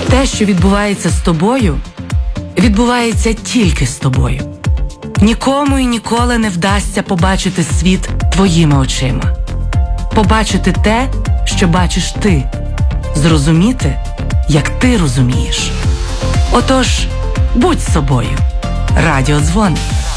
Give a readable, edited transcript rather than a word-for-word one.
Те, що відбувається з тобою, відбувається тільки з тобою. Нікому і ніколи не вдасться побачити світ твоїми очима. Побачити те, що бачиш ти. Зрозуміти, як ти розумієш. Отож, будь собою. Радіодзвон.